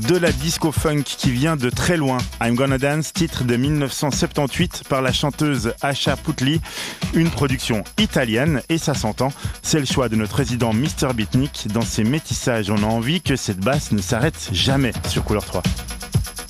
De la disco funk qui vient de très loin. I'm Gonna Dance, titre de 1978 par la chanteuse Asha Puthli. Une production italienne et ça s'entend. C'est le choix de notre résident Mr Beatnik. Dans ses métissages, on a envie que cette basse ne s'arrête jamais sur Couleur 3.